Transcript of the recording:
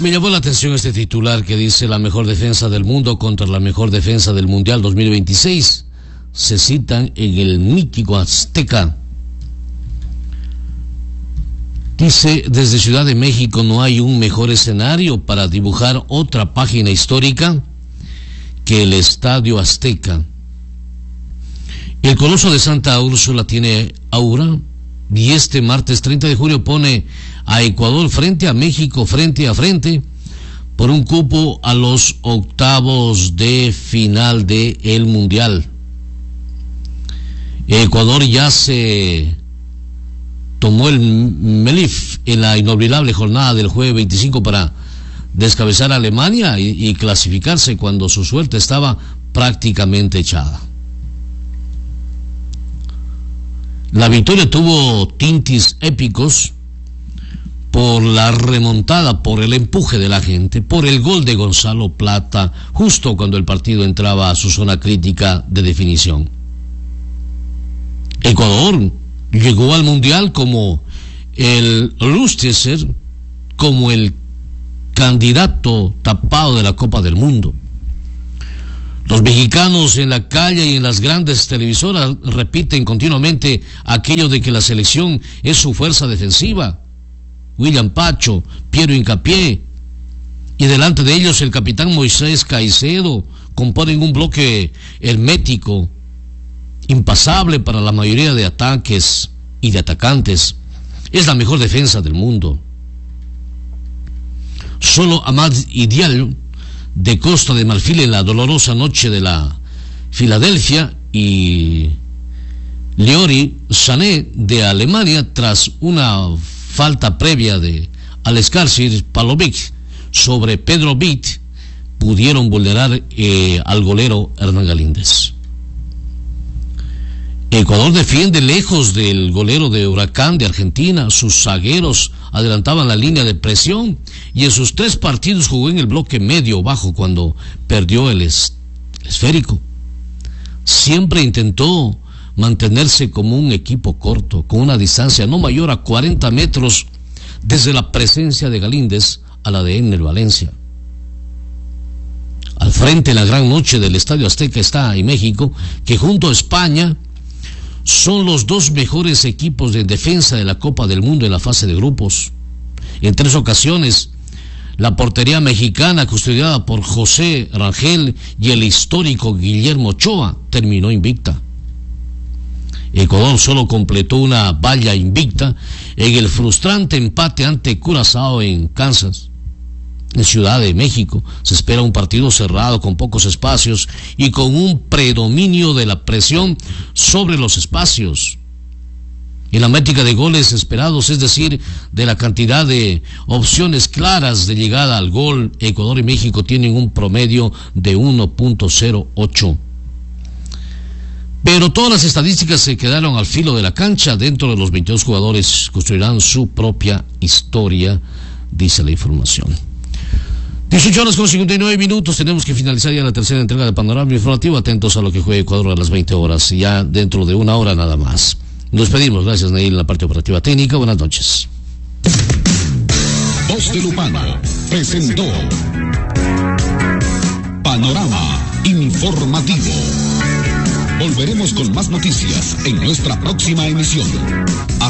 Me llamó la atención este titular que dice: la mejor defensa del mundo contra la mejor defensa del Mundial 2026. Se citan en el mítico Azteca. Dice: desde Ciudad de México no hay un mejor escenario para dibujar otra página histórica que el Estadio Azteca. El Coloso de Santa Úrsula tiene aura, y este martes 30 de julio pone a Ecuador frente a México frente a frente por un cupo a los octavos de final del Mundial. Ecuador ya se tomó el Melif en la inolvidable jornada del jueves 25 para descabezar a Alemania y clasificarse cuando su suerte estaba prácticamente echada. La victoria tuvo tintes épicos por la remontada, por el empuje de la gente, por el gol de Gonzalo Plata, justo cuando el partido entraba a su zona crítica de definición. Ecuador llegó al Mundial como el Lusticer, como el candidato tapado de la Copa del Mundo. Los mexicanos en la calle y en las grandes televisoras repiten continuamente aquello de que la selección es su fuerza defensiva. William Pacho, Piero Hincapié, y delante de ellos el capitán Moisés Caicedo componen un bloque hermético, impasable para la mayoría de ataques y de atacantes. Es la mejor defensa del mundo. Solo Amad Diallo de Costa de Marfil en la dolorosa noche de la Filadelfia y Leroy Sané de Alemania, tras una falta previa de Alexander Pavlovic sobre Pedro Vitt, pudieron vulnerar al golero Hernán Galíndez. Ecuador defiende lejos del golero de Huracán de Argentina. Sus zagueros adelantaban la línea de presión y en sus 3 partidos jugó en el bloque medio bajo cuando perdió el esférico. Siempre intentó mantenerse como un equipo corto, con una distancia no mayor a 40 metros desde la presencia de Galíndez a la de Enner Valencia. Al frente, en la gran noche del Estadio Azteca, está en México, que junto a España son los 2 mejores equipos de defensa de la Copa del Mundo en la fase de grupos. En 3 ocasiones, la portería mexicana, custodiada por José Rangel y el histórico Guillermo Ochoa, terminó invicta. Ecuador solo completó una valla invicta en el frustrante empate ante Curazao en Kansas. En Ciudad de México se espera un partido cerrado con pocos espacios y con un predominio de la presión sobre los espacios. En la métrica de goles esperados, es decir, de la cantidad de opciones claras de llegada al gol, Ecuador y México tienen un promedio de 1.08. Pero todas las estadísticas se quedaron al filo de la cancha. Dentro de los 22 jugadores construirán su propia historia, dice la información. 18 horas con 59 minutos, tenemos que finalizar ya la tercera entrega del Panorama Informativo. Atentos a lo que juegue Ecuador a las 20 horas, ya dentro de 1 hora nada más. Nos pedimos, gracias Neil en la parte operativa técnica. Buenas noches. Voz de Lupano presentó Panorama Informativo. Volveremos con más noticias en nuestra próxima emisión.